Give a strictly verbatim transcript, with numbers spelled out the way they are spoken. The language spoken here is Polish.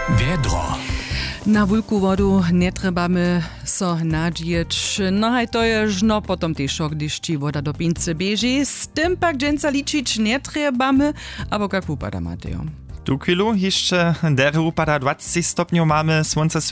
Wiedro. Na wulku wodu nie trebamy so nadjeć. No haj to je żno potom težo, když ci voda do pince bieži. Z tym pak dżęca liczyć nie trebamy, abo jak upada, Mateo? Tu chwilu jeszcze dery upada dwadzieścia stopniów, mamy słońce